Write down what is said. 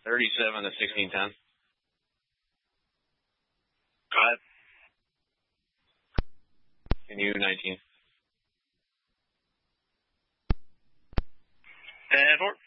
37 to 1610. Go ahead. Can you 19? 10-4.